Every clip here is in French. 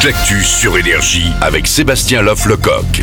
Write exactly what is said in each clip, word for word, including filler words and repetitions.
toute l'actu sur Énergie avec Sébastien Loff-Lecoq.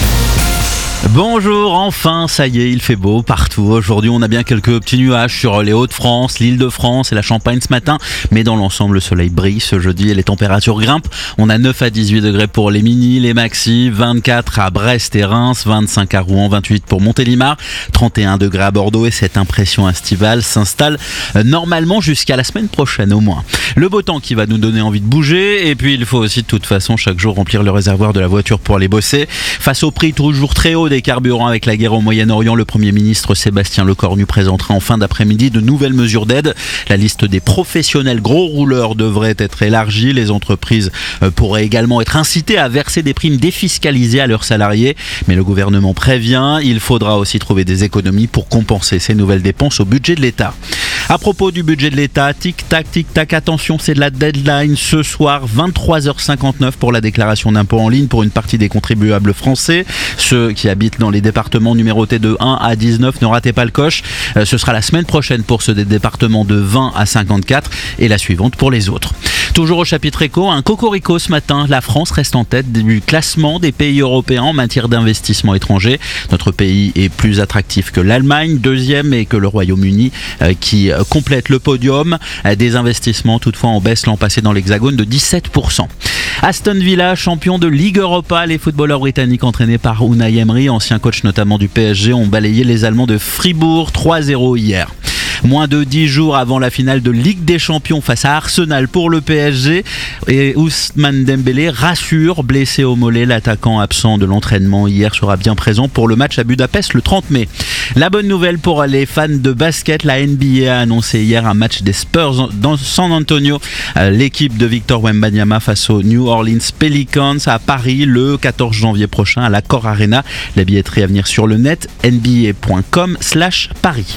Bonjour, enfin, ça y est, il fait beau partout. Aujourd'hui, on a bien quelques petits nuages sur les Hauts-de-France, l'Île-de-France et la Champagne ce matin. Mais dans l'ensemble, le soleil brille ce jeudi et les températures grimpent. On a neuf à dix-huit degrés pour les mini, les maxi, vingt-quatre à Brest et Reims, vingt-cinq à Rouen, vingt-huit pour Montélimar, trente et un degrés à Bordeaux et cette impression estivale s'installe normalement jusqu'à la semaine prochaine au moins. Le beau temps qui va nous donner envie de bouger et puis il faut aussi de toute façon chaque jour remplir le réservoir de la voiture pour aller bosser. Face au prix toujours très haut des carburants avec la guerre au Moyen-Orient, le Premier ministre Sébastien Lecornu présentera en fin d'après-midi de nouvelles mesures d'aide. La liste des professionnels gros rouleurs devrait être élargie. Les entreprises pourraient également être incitées à verser des primes défiscalisées à leurs salariés. Mais le gouvernement prévient, il faudra aussi trouver des économies pour compenser ces nouvelles dépenses au budget de l'État. À propos du budget de l'État, tic-tac, tic-tac, attention, c'est de la deadline ce soir, vingt-trois heures cinquante-neuf pour la déclaration d'impôt en ligne pour une partie des contribuables français. Ceux qui habitent dans les départements numérotés de un à dix-neuf, ne ratez pas le coche. Ce sera la semaine prochaine pour ceux des départements de vingt à cinquante-quatre et la suivante pour les autres. Toujours au chapitre éco, un cocorico ce matin. La France reste en tête du classement des pays européens en matière d'investissement étranger. Notre pays est plus attractif que l'Allemagne, deuxième, et que le Royaume-Uni euh, qui complète le podium. Euh, des investissements toutefois en baisse l'an passé dans l'Hexagone de dix-sept pour cent. Aston Villa, champion de Ligue Europa, les footballeurs britanniques entraînés par Unai Emery, ancien coach notamment du P S G, ont balayé les Allemands de Fribourg trois zéro hier. Moins de dix jours avant la finale de Ligue des Champions face à Arsenal pour le P S G, et Ousmane Dembélé rassure, blessé au mollet, l'attaquant absent de l'entraînement hier sera bien présent pour le match à Budapest le trente mai. La bonne nouvelle pour les fans de basket, la N B A a annoncé hier un match des Spurs dans San Antonio. L'équipe de Victor Wembanyama face aux New Orleans Pelicans à Paris le quatorze janvier prochain à l'Accor Arena. La billetterie à venir sur le net n b a point com slash paris.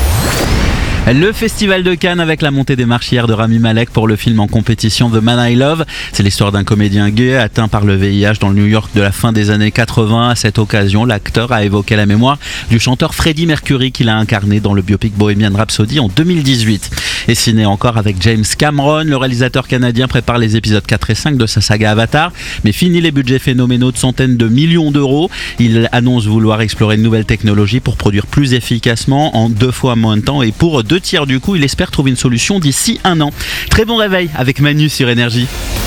Le Festival de Cannes avec la montée des marches hier de Rami Malek pour le film en compétition The Man I Love. C'est l'histoire d'un comédien gay atteint par le V I H dans le New York de la fin des années quatre-vingts. À cette occasion, l'acteur a évoqué la mémoire du chanteur Freddie Mercury qu'il a incarné dans le biopic Bohemian Rhapsody en deux mille dix-huit. Et ciné encore avec James Cameron, le réalisateur canadien prépare les épisodes quatre et cinq de sa saga Avatar. Mais fini les budgets phénoménaux de centaines de millions d'euros. Il annonce vouloir explorer de nouvelles technologies pour produire plus efficacement en deux fois moins de temps et pour deux tiers du coup, il espère trouver une solution d'ici un an. Très bon réveil avec Manu sur Énergie.